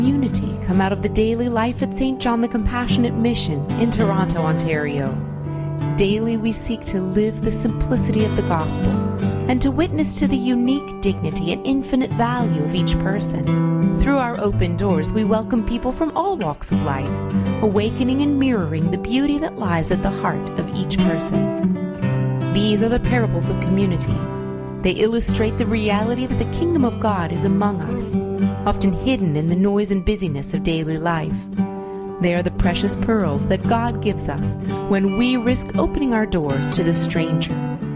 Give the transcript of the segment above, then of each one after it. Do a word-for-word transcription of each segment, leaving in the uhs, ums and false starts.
Community come out of the daily life at Saint John the Compassionate Mission in Toronto, Ontario. Daily we seek to live the simplicity of the gospel and to witness to the unique dignity and infinite value of each person. Through our open doors, we welcome people from all walks of life, awakening and mirroring the beauty that lies at the heart of each person. These are the parables of community. They illustrate the reality that the kingdom of God is among us, often hidden in the noise and busyness of daily life. They are the precious pearls that God gives us when we risk opening our doors to the stranger.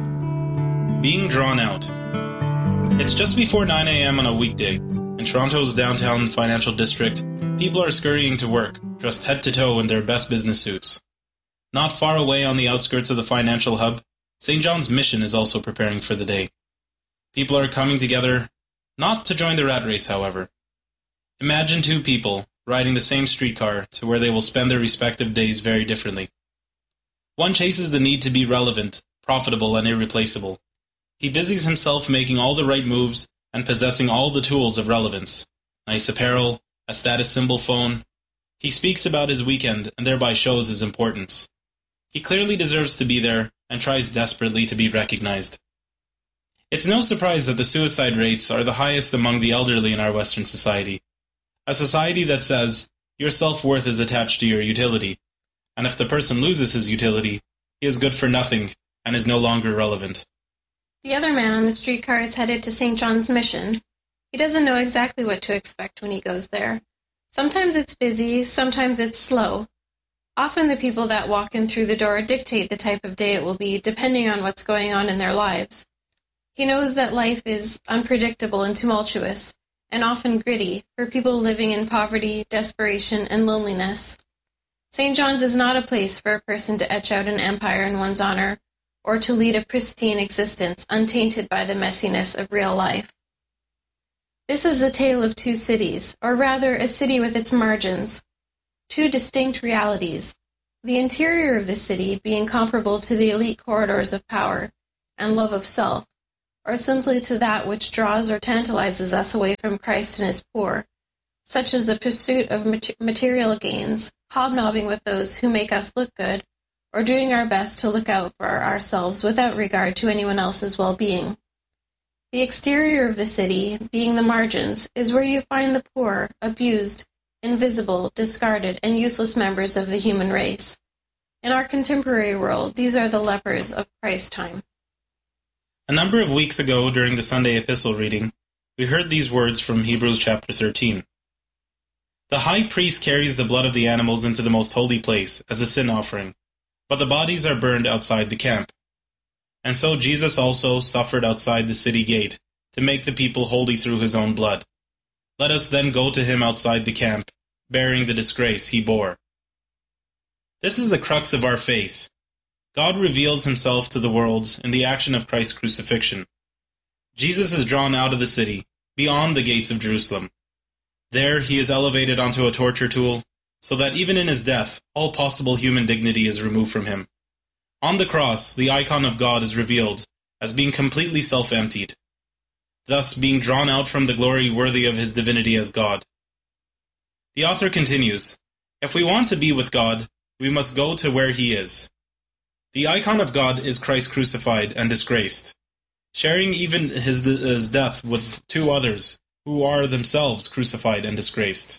Being drawn out. It's just before nine a.m. on a weekday. In Toronto's downtown financial district, people are scurrying to work, dressed head to toe in their best business suits. Not far away on the outskirts of the financial hub, Saint John's Mission is also preparing for the day. People are coming together, not to join the rat race, however. Imagine two people riding the same streetcar to where they will spend their respective days very differently. One chases the need to be relevant, profitable, and irreplaceable. He busies himself making all the right moves and possessing all the tools of relevance. Nice apparel, a status symbol phone. He speaks about his weekend and thereby shows his importance. He clearly deserves to be there and tries desperately to be recognized. It's no surprise that the suicide rates are the highest among the elderly in our Western society. A society that says, your self-worth is attached to your utility, and if the person loses his utility, he is good for nothing and is no longer relevant. The other man on the streetcar is headed to Saint John's Mission. He doesn't know exactly what to expect when he goes there. Sometimes it's busy, sometimes it's slow. Often the people that walk in through the door dictate the type of day it will be, depending on what's going on in their lives. He knows that life is unpredictable and tumultuous, and often gritty, for people living in poverty, desperation, and loneliness. Saint John's is not a place for a person to etch out an empire in one's honor, or to lead a pristine existence untainted by the messiness of real life. This is a tale of two cities, or rather a city with its margins, two distinct realities, the interior of the city being comparable to the elite corridors of power and love of self, or simply to that which draws or tantalizes us away from Christ and his poor, such as the pursuit of material gains, hobnobbing with those who make us look good, or doing our best to look out for ourselves without regard to anyone else's well-being. The exterior of the city, being the margins, is where you find the poor, abused, invisible, discarded, and useless members of the human race. In our contemporary world, these are the lepers of Christ's time. A number of weeks ago, during the Sunday epistle reading, we heard these words from Hebrews chapter thirteen. The high priest carries the blood of the animals into the most holy place as a sin offering, but the bodies are burned outside the camp. And so Jesus also suffered outside the city gate to make the people holy through his own blood. Let us then go to him outside the camp, bearing the disgrace he bore. This is the crux of our faith. God reveals himself to the world in the action of Christ's crucifixion. Jesus is drawn out of the city, beyond the gates of Jerusalem. There he is elevated onto a torture tool, so that even in his death, all possible human dignity is removed from him. On the cross, the icon of God is revealed as being completely self-emptied, thus being drawn out from the glory worthy of his divinity as God. The author continues, if we want to be with God, we must go to where he is. The icon of God is Christ crucified and disgraced, sharing even his, his death with two others who are themselves crucified and disgraced.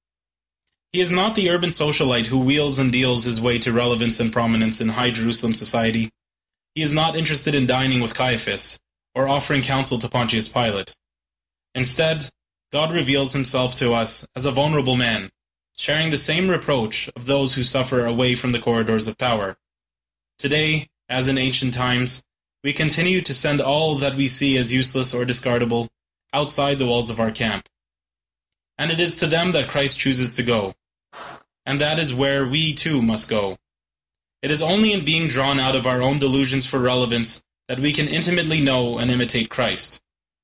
He is not the urban socialite who wheels and deals his way to relevance and prominence in high Jerusalem society. He is not interested in dining with Caiaphas or offering counsel to Pontius Pilate. Instead, God reveals himself to us as a vulnerable man, sharing the same reproach of those who suffer away from the corridors of power. Today, as in ancient times, we continue to send all that we see as useless or discardable outside the walls of our camp. And it is to them that Christ chooses to go. And that is where we too must go. It is only in being drawn out of our own delusions for relevance that we can intimately know and imitate Christ.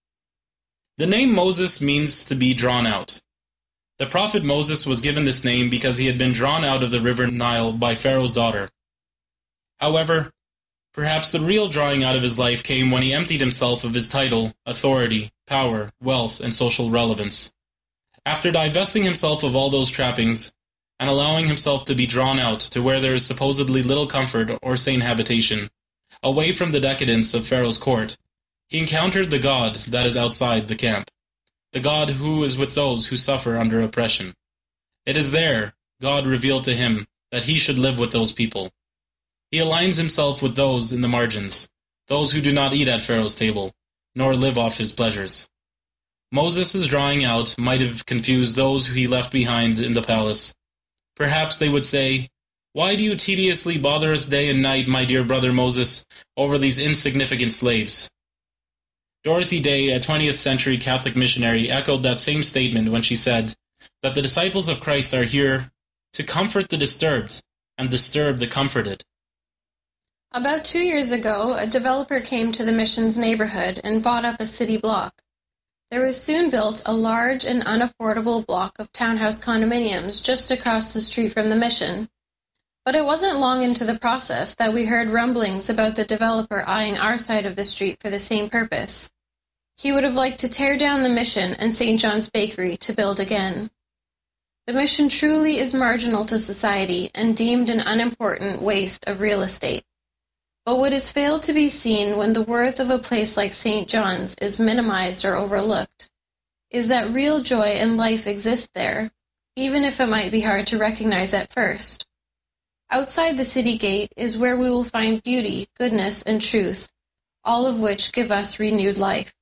The name Moses means to be drawn out. The prophet Moses was given this name because he had been drawn out of the river Nile by Pharaoh's daughter. However, perhaps the real drawing out of his life came when he emptied himself of his title, authority, power, wealth, and social relevance. After divesting himself of all those trappings, and allowing himself to be drawn out to where there is supposedly little comfort or sane habitation, away from the decadence of Pharaoh's court, he encountered the God that is outside the camp, the God who is with those who suffer under oppression. It is there God revealed to him that he should live with those people. He aligns himself with those in the margins, those who do not eat at Pharaoh's table, nor live off his pleasures. Moses' drawing out might have confused those who he left behind in the palace. Perhaps they would say, "Why do you tediously bother us day and night, my dear brother Moses, over these insignificant slaves?" Dorothy Day, a twentieth century Catholic missionary, echoed that same statement when she said that the disciples of Christ are here to comfort the disturbed and disturb the comforted. About two years ago, a developer came to the mission's neighborhood and bought up a city block. There was soon built a large and unaffordable block of townhouse condominiums just across the street from the mission. But it wasn't long into the process that we heard rumblings about the developer eyeing our side of the street for the same purpose. He would have liked to tear down the mission and Saint John's Bakery to build again. The mission truly is marginal to society and deemed an unimportant waste of real estate. But what has failed to be seen when the worth of a place like Saint John's is minimized or overlooked is that real joy and life exist there, even if it might be hard to recognize at first. Outside the city gate is where we will find beauty, goodness, and truth, all of which give us renewed life.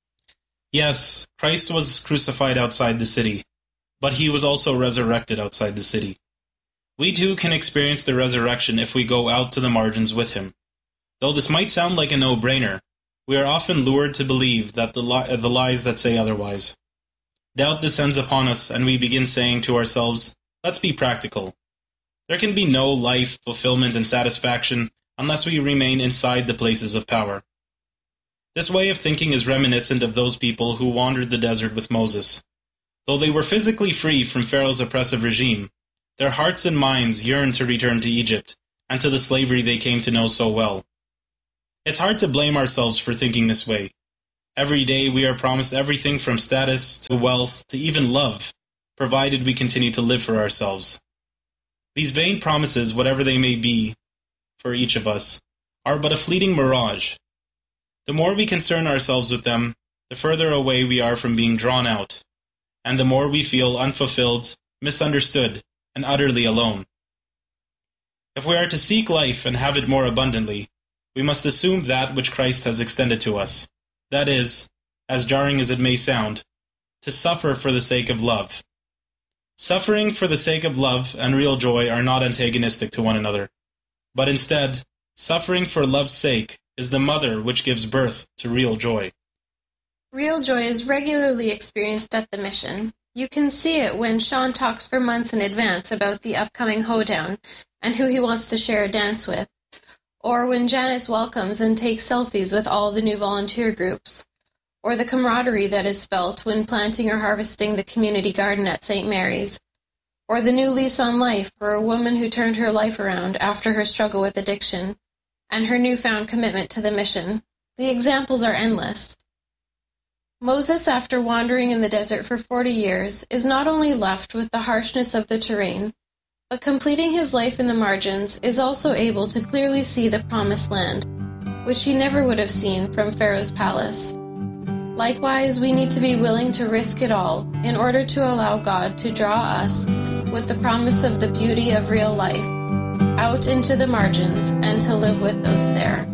Yes, Christ was crucified outside the city, but he was also resurrected outside the city. We too can experience the resurrection if we go out to the margins with him. Though this might sound like a no-brainer, we are often lured to believe that the, li- the lies that say otherwise. Doubt descends upon us, and we begin saying to ourselves, "Let's be practical. There can be no life, fulfillment, and satisfaction unless we remain inside the places of power." This way of thinking is reminiscent of those people who wandered the desert with Moses. Though they were physically free from Pharaoh's oppressive regime, their hearts and minds yearned to return to Egypt and to the slavery they came to know so well. It's hard to blame ourselves for thinking this way. Every day we are promised everything from status to wealth to even love, provided we continue to live for ourselves. These vain promises, whatever they may be for each of us, are but a fleeting mirage. The more we concern ourselves with them, the further away we are from being drawn out, and the more we feel unfulfilled, misunderstood, and utterly alone. If we are to seek life and have it more abundantly, we must assume that which Christ has extended to us, that is, as jarring as it may sound, to suffer for the sake of love. Suffering for the sake of love and real joy are not antagonistic to one another, but instead, suffering for love's sake is the mother which gives birth to real joy. Real joy is regularly experienced at the mission. You can see it when Sean talks for months in advance about the upcoming hoedown and who he wants to share a dance with, or when Janice welcomes and takes selfies with all the new volunteer groups, or the camaraderie that is felt when planting or harvesting the community garden at Saint Mary's, or the new lease on life for a woman who turned her life around after her struggle with addiction, and her newfound commitment to the mission. The examples are endless. Moses, after wandering in the desert for forty years, is not only left with the harshness of the terrain, but completing his life in the margins is also able to clearly see the promised land, which he never would have seen from Pharaoh's palace. Likewise, we need to be willing to risk it all in order to allow God to draw us with the promise of the beauty of real life out into the margins and to live with those there.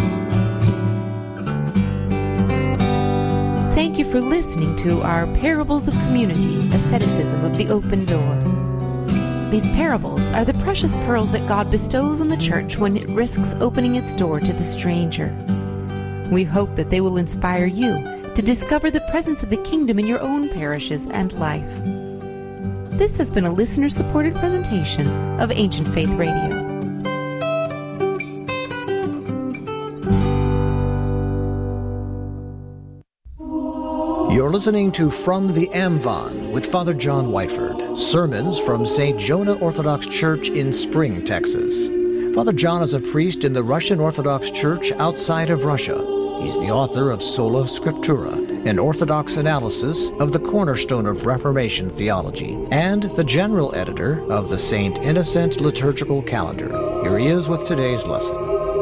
Thank you for listening to our Parables of Community, Asceticism of the Open Door. These parables are the precious pearls that God bestows on the church when it risks opening its door to the stranger. We hope that they will inspire you to discover the presence of the kingdom in your own parishes and life. This has been a listener-supported presentation of Ancient Faith Radio. You're listening to From the Amvon with Father John Whiteford, sermons from Saint Jonah Orthodox Church in Spring, Texas. Father John is a priest in the Russian Orthodox Church outside of Russia. He's the author of Sola Scriptura, an orthodox analysis of the cornerstone of Reformation theology, and the general editor of the Saint Innocent Liturgical Calendar. Here he is with today's lesson.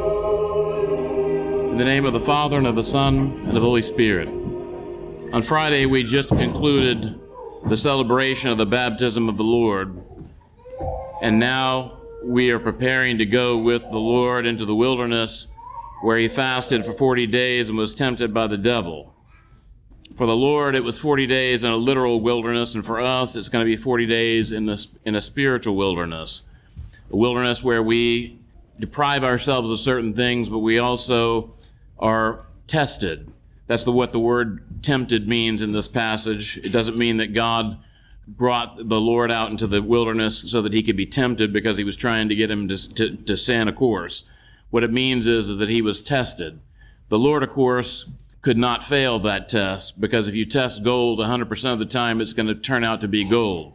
In the name of the Father, and of the Son, and of the Holy Spirit. On Friday, we just concluded the celebration of the baptism of the Lord, and now we are preparing to go with the Lord into the wilderness, where he fasted for forty days and was tempted by the devil. For the Lord, it was forty days in a literal wilderness, and for us, it's going to be forty days in a, in a spiritual wilderness, a wilderness where we deprive ourselves of certain things, but we also are tested. That's the, what the word tempted means in this passage. It doesn't mean that God brought the Lord out into the wilderness so that he could be tempted because he was trying to get him to, to, to sin, of course. What it means is, is that he was tested. The Lord, of course, could not fail that test, because if you test gold one hundred percent of the time, it's going to turn out to be gold.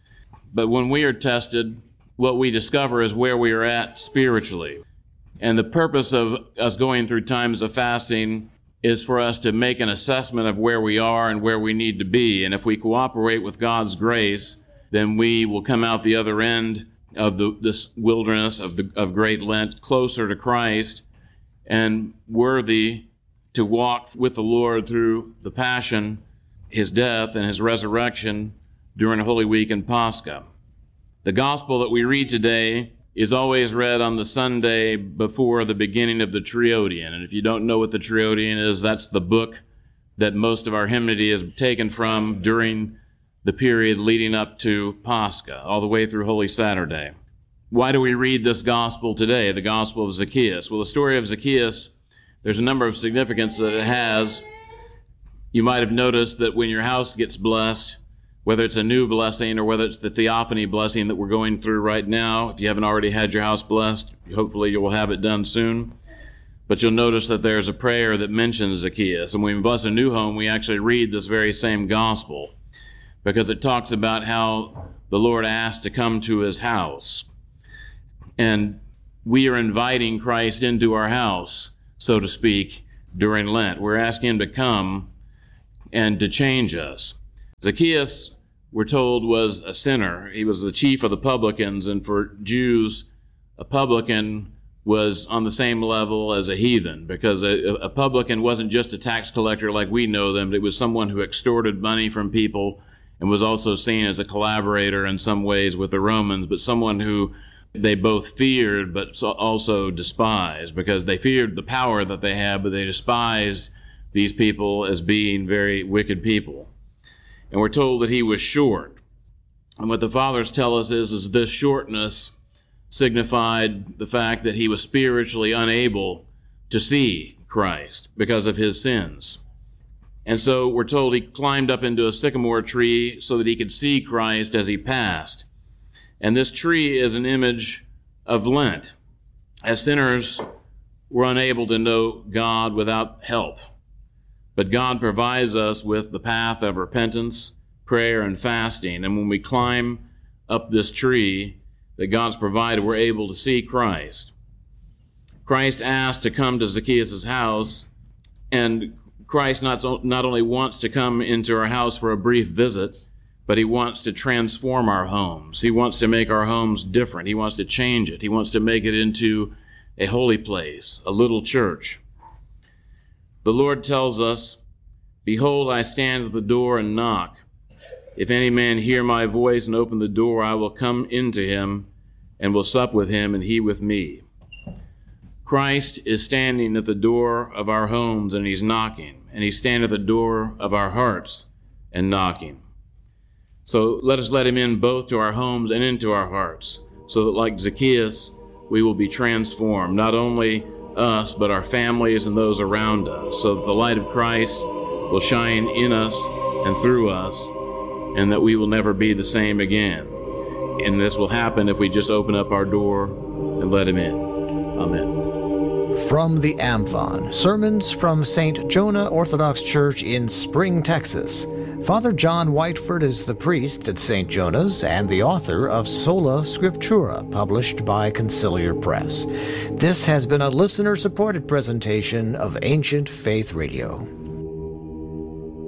But when we are tested, what we discover is where we are at spiritually. And the purpose of us going through times of fasting is for us to make an assessment of where we are and where we need to be. And if we cooperate with God's grace, then we will come out the other end of the, this wilderness of, the, of Great Lent closer to Christ and worthy to walk with the Lord through the Passion, his death, and his resurrection during Holy Week and Pascha. The gospel that we read today is always read on the Sunday before the beginning of the Triodian. And if you don't know what the Triodian is, that's the book that most of our hymnody is taken from during the period leading up to Pascha, all the way through Holy Saturday. Why do we read this gospel today, the gospel of Zacchaeus? Well, the story of Zacchaeus, there's a number of significance that it has. You might have noticed that when your house gets blessed, whether it's a new blessing or whether it's the theophany blessing that we're going through right now, if you haven't already had your house blessed, hopefully you will have it done soon. But you'll notice that there's a prayer that mentions Zacchaeus. And when we bless a new home, we actually read this very same gospel, because it talks about how the Lord asked to come to his house. And we are inviting Christ into our house, so to speak, during Lent. We're asking him to come and to change us. Zacchaeus, we're told, was a sinner. He was the chief of the publicans, and for Jews, a publican was on the same level as a heathen, because a, a publican wasn't just a tax collector like we know them. It was someone who extorted money from people and was also seen as a collaborator in some ways with the Romans, but someone who they both feared but also despised, because they feared the power that they had, but they despised these people as being very wicked people. And we're told that he was short. And what the fathers tell us is, is this shortness signified the fact that he was spiritually unable to see Christ because of his sins. And so we're told he climbed up into a sycamore tree so that he could see Christ as he passed. And this tree is an image of Lent. As sinners, we're unable to know God without help. But God provides us with the path of repentance, prayer, and fasting. And when we climb up this tree that God's provided, we're able to see Christ. Christ asked to come to Zacchaeus' house, and Christ not, not only wants to come into our house for a brief visit, but he wants to transform our homes. He wants to make our homes different. He wants to change it. He wants to make it into a holy place, a little church. The Lord tells us, "Behold, I stand at the door and knock. If any man hear my voice and open the door, I will come into him and will sup with him and he with me." Christ is standing at the door of our homes and he's knocking, and he's standing at the door of our hearts and knocking. So let us let him in both to our homes and into our hearts, so that like Zacchaeus, we will be transformed, not only us, but our families and those around us, so that the light of Christ will shine in us and through us, and that we will never be the same again. And this will happen if we just open up our door and let him in. Amen. From the Amvon, sermons from Saint Jonah Orthodox Church in Spring, Texas. Father John Whiteford is the priest at Saint Jonah's and the author of Sola Scriptura, published by Conciliar Press. This has been a listener-supported presentation of Ancient Faith Radio.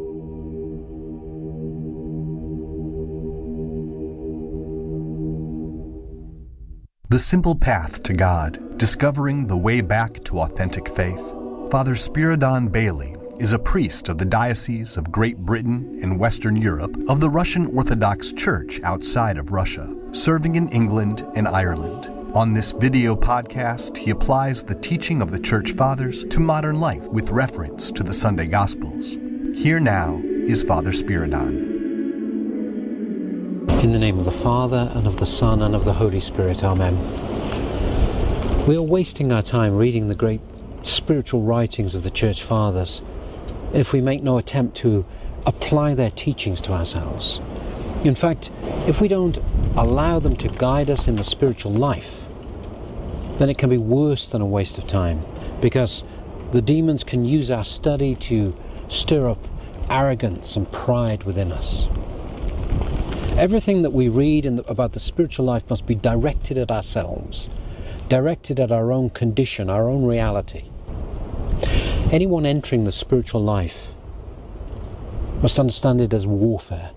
The Simple Path to God, Discovering the Way Back to Authentic Faith. Father Spiridon Bailey is a priest of the Diocese of Great Britain and Western Europe of the Russian Orthodox Church outside of Russia, serving in England and Ireland. On this video podcast, he applies the teaching of the Church Fathers to modern life with reference to the Sunday Gospels. Here now is Father Spiridon. In the name of the Father, and of the Son, and of the Holy Spirit. Amen. We are wasting our time reading the great spiritual writings of the Church Fathers if we make no attempt to apply their teachings to ourselves. In fact, if we don't allow them to guide us in the spiritual life, then it can be worse than a waste of time, because the demons can use our study to stir up arrogance and pride within us. Everything that we read in the, about the spiritual life must be directed at ourselves, directed at our own condition, our own reality. Anyone entering the spiritual life must understand it as warfare.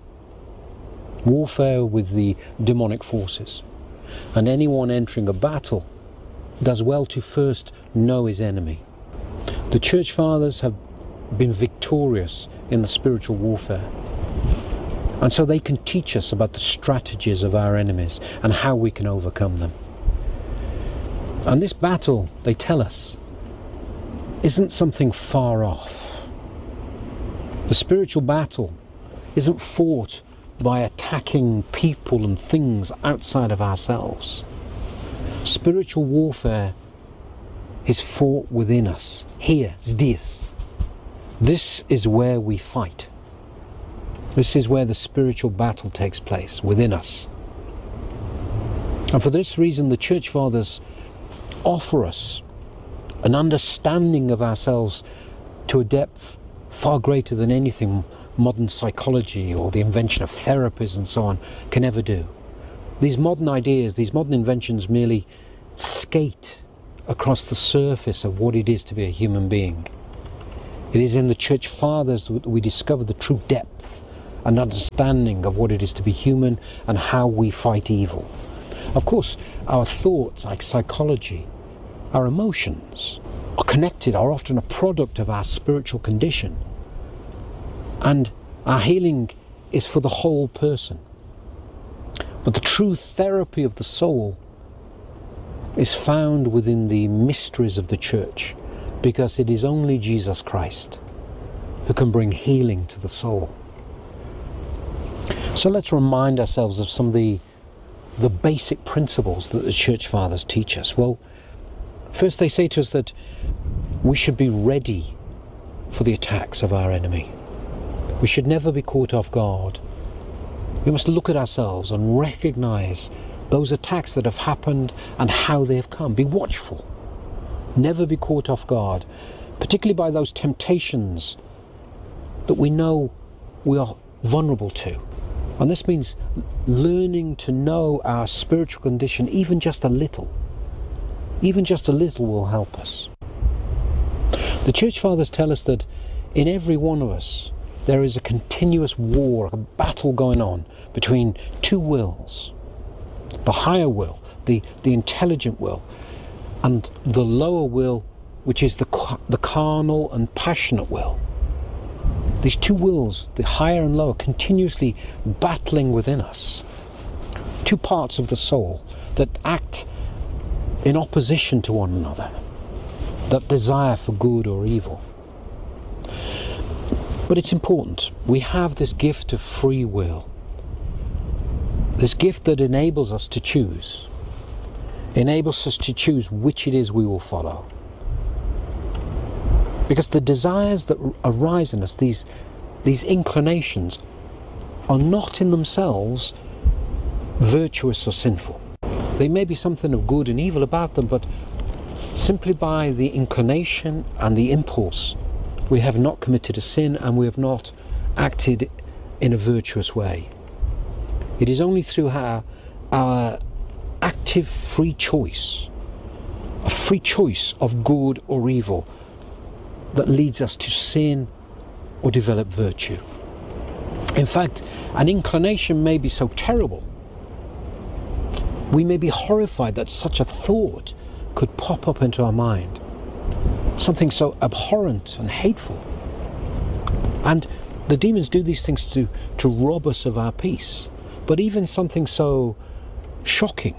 Warfare with the demonic forces. And anyone entering a battle does well to first know his enemy. The Church Fathers have been victorious in the spiritual warfare. And so they can teach us about the strategies of our enemies and how we can overcome them. And this battle, they tell us, isn't something far off. The spiritual battle isn't fought by attacking people and things outside of ourselves. Spiritual warfare is fought within us. Here, zdis. This is where we fight. This is where the spiritual battle takes place, within us. And for this reason, the Church Fathers offer us an understanding of ourselves to a depth far greater than anything modern psychology or the invention of therapies and so on can ever do. These modern ideas, these modern inventions merely skate across the surface of what it is to be a human being. It is in the Church Fathers that we discover the true depth and understanding of what it is to be human and how we fight evil. Of course, our thoughts, our psychology, our emotions are connected, are often a product of our spiritual condition. And our healing is for the whole person. But the true therapy of the soul is found within the mysteries of the Church, because it is only Jesus Christ who can bring healing to the soul. So let's remind ourselves of some of the, the basic principles that the Church Fathers teach us. Well, first they say to us that we should be ready for the attacks of our enemy. We should never be caught off guard. We must look at ourselves and recognize those attacks that have happened and how they have come. Be watchful. Never be caught off guard, particularly by those temptations that we know we are vulnerable to. And this means learning to know our spiritual condition even just a little. Even just a little will help us. The Church Fathers tell us that in every one of us there is a continuous war, a battle going on between two wills. The higher will, the, the intelligent will, and the lower will, which is the, the carnal and passionate will. These two wills, the higher and lower, continuously battling within us. Two parts of the soul that act in opposition to one another, that desire for good or evil. But it's important. We have this gift of free will. This gift that enables us to choose. Enables us to choose which it is we will follow. Because the desires that arise in us, these, these inclinations, are not in themselves virtuous or sinful. They may be something of good and evil about them, but simply by the inclination and the impulse, we have not committed a sin and we have not acted in a virtuous way. It is only through our, our active free choice, a free choice of good or evil, that leads us to sin or develop virtue. In fact, an inclination may be so terrible We may be horrified that such a thought could pop up into our mind. Something so abhorrent and hateful. And the demons do these things to, to rob us of our peace. But even something so shocking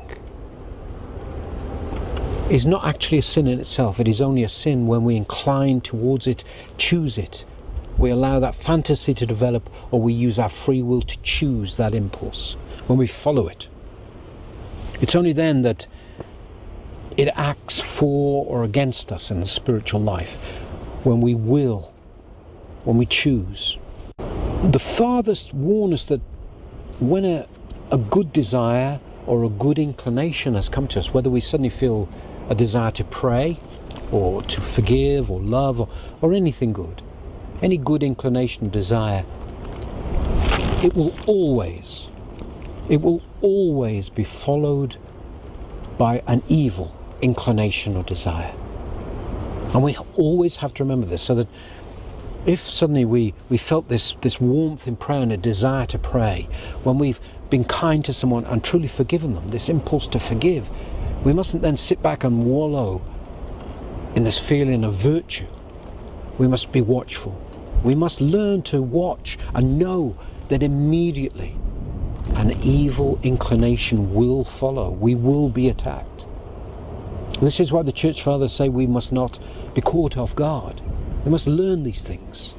is not actually a sin in itself. It is only a sin when we incline towards it, choose it. We allow that fantasy to develop, or we use our free will to choose that impulse. When we follow it. It's only then that it acts for or against us in the spiritual life. When we will, when we choose. The fathers warn us that when a, a good desire or a good inclination has come to us, whether we suddenly feel a desire to pray or to forgive or love or, or anything good, any good inclination or desire, it will always, it will always be followed by an evil inclination or desire. And we always have to remember this, so that if suddenly we, we felt this, this warmth in prayer and a desire to pray, when we've been kind to someone and truly forgiven them, this impulse to forgive, we mustn't then sit back and wallow in this feeling of virtue. We must be watchful. We must learn to watch and know that immediately an evil inclination will follow. We will be attacked. This is why the Church Fathers say we must not be caught off guard. We must learn these things.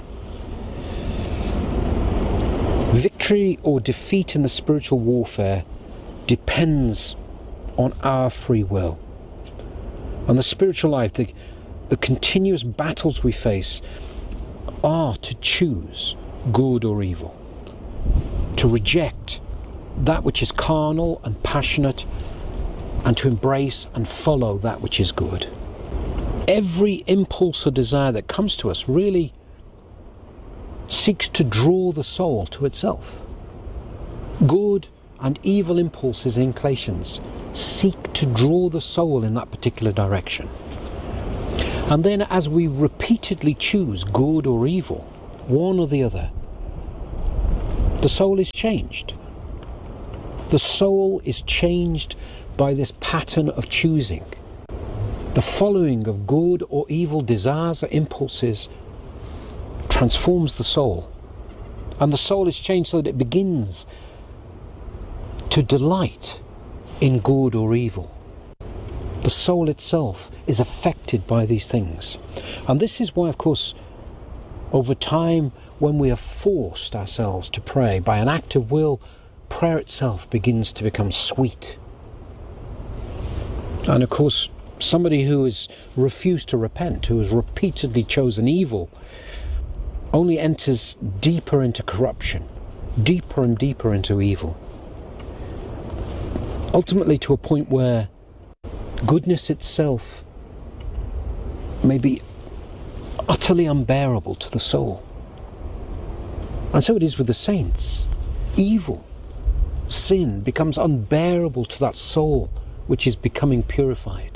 Victory or defeat in the spiritual warfare depends on our free will. And the spiritual life, the, the continuous battles we face are to choose good or evil, to reject that which is carnal and passionate, and to embrace and follow that which is good. Every impulse or desire that comes to us really seeks to draw the soul to itself. Good and evil impulses and inclinations seek to draw the soul in that particular direction. And then as we repeatedly choose good or evil, one or the other, the soul is changed. The soul is changed by this pattern of choosing. The following of good or evil desires or impulses transforms the soul. And the soul is changed so that it begins to delight in good or evil. The soul itself is affected by these things. And this is why, of course, over time, when we have forced ourselves to pray by an act of will, prayer itself begins to become sweet. And of course, somebody who has refused to repent, who has repeatedly chosen evil, only enters deeper into corruption, deeper and deeper into evil. Ultimately to a point where goodness itself may be utterly unbearable to the soul. And so it is with the saints. Evil, sin becomes unbearable to that soul which is becoming purified.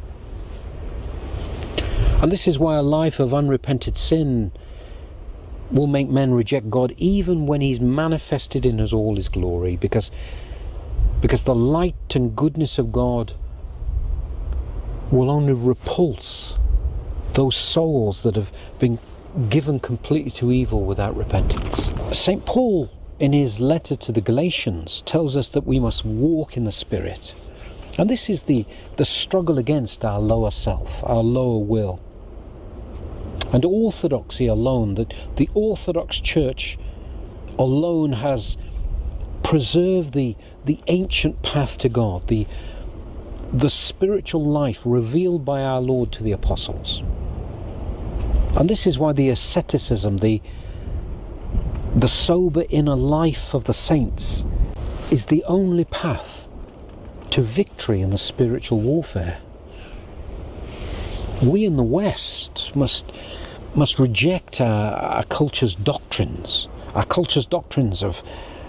And this is why a life of unrepented sin will make men reject God even when he's manifested in his all his glory, because, because the light and goodness of God will only repulse those souls that have been given completely to evil without repentance. Saint Paul, in his letter to the Galatians, tells us that we must walk in the Spirit. And this is the, the struggle against our lower self, our lower will. And orthodoxy alone, that the Orthodox Church alone has preserved the, the ancient path to God, the, the spiritual life revealed by our Lord to the apostles. And this is why the asceticism, the, the sober inner life of the saints is the only path to victory in the spiritual warfare. We in the West must must reject our, our culture's doctrines, our culture's doctrines of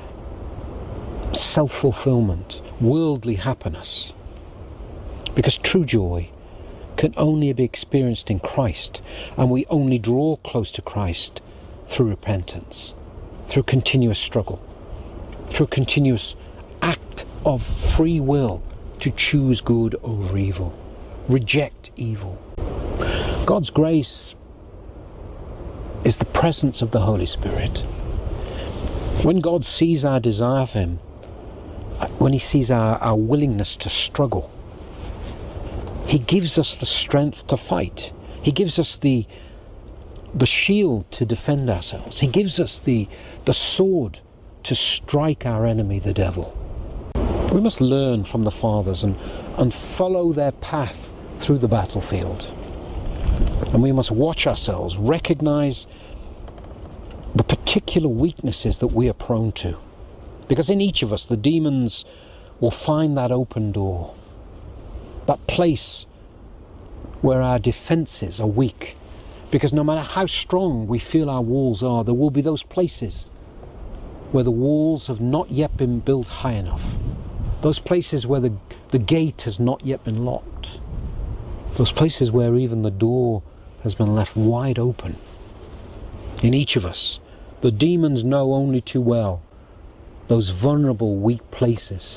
self-fulfillment, worldly happiness, because true joy can only be experienced in Christ, and we only draw close to Christ through repentance, through continuous struggle, through continuous act of free will to choose good over evil, reject evil. God's grace is the presence of the Holy Spirit. When God sees our desire for Him, when He sees our, our willingness to struggle, He gives us the strength to fight. He gives us the the shield to defend ourselves. He gives us the, the sword to strike our enemy, the devil. We must learn from the fathers and, and follow their path through the battlefield. And we must watch ourselves, recognize the particular weaknesses that we are prone to. Because in each of us, the demons will find that open door, that place where our defenses are weak. Because no matter how strong we feel our walls are, there will be those places where the walls have not yet been built high enough. Those places where the, the gate has not yet been locked. Those places where even the door has been left wide open. In each of us, the demons know only too well those vulnerable, weak places.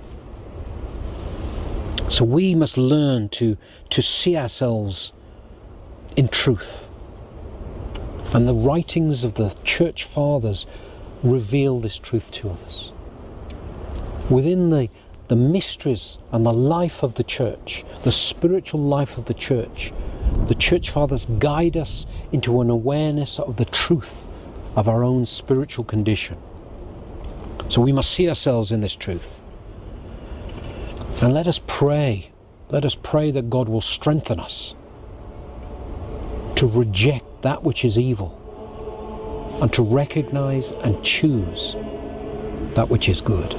So we must learn to, to see ourselves in truth. And the writings of the church fathers reveal this truth to us. Within the, the mysteries and the life of the church, the spiritual life of the church, the church fathers guide us into an awareness of the truth of our own spiritual condition. So we must see ourselves in this truth. And let us pray, let us pray that God will strengthen us to reject that which is evil and to recognize and choose that which is good.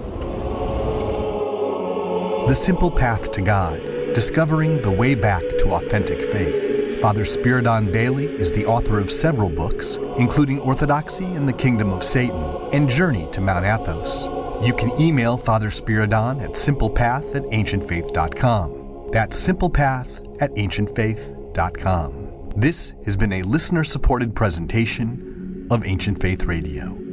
The Simple Path to God, Discovering the Way Back to Authentic Faith. Father Spiridon Bailey is the author of several books, including Orthodoxy in the Kingdom of Satan and Journey to Mount Athos. You can email Father Spiridon at simplepath at ancientfaith dot com. That's simplepath at ancientfaith dot com. This has been a listener-supported presentation of Ancient Faith Radio.